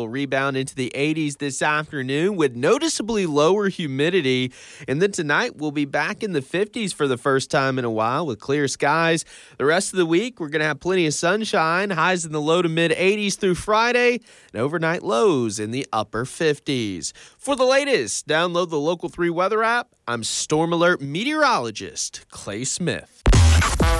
We'll rebound into the 80s this afternoon with noticeably lower humidity. And then tonight we'll be back in the 50s for the first time in a while with clear skies. The rest of the week we're going to have plenty of sunshine, highs in the low to mid 80s through Friday, and overnight lows in the upper 50s. For the latest, download the Local 3 weather app. I'm Storm Alert meteorologist Clay Smith.